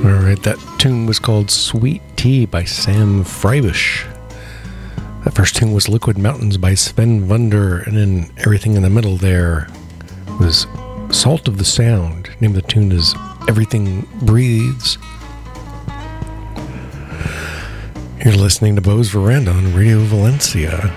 Alright, that tune was called Sweet Tea by Sam Freibusch. That first tune was Liquid Mountains by Sven Wunder, and then everything in the middle there was Salt of the Sound. The name of the tune is Everything Breathes. You're listening to Beau's Veranda on Radio Valencia.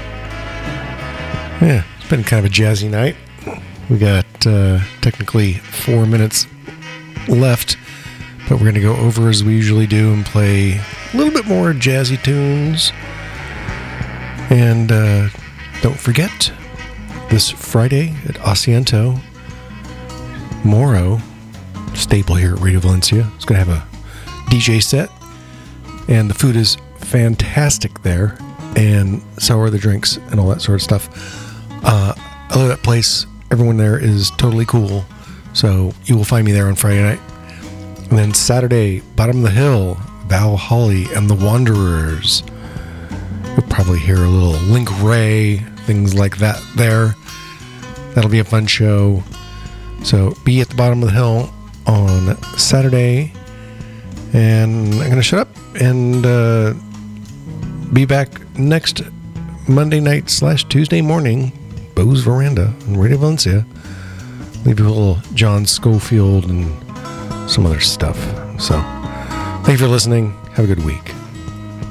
Yeah, it's been kind of a jazzy night. We got technically 4 minutes left, but we're going to go over as we usually do and play a little bit more jazzy tunes. And don't forget, this Friday at Asiento, Moro, staple here at Radio Valencia, is going to have a DJ set, and the food is fantastic there, and so are the drinks and all that sort of stuff. I love that place. Everyone there is totally cool, so you will find me there on Friday night. And then Saturday, Bottom of the Hill, Val Holly and the Wanderers. You'll probably hear a little Link Ray, things like that there. That'll be a fun show. So be at the Bottom of the Hill on Saturday. And I'm going to shut up and be back next Monday night / Tuesday morning. Beau's Veranda on Radio Valencia. Leave you a little John Schofield and some other stuff. So, thank you for listening. Have a good week.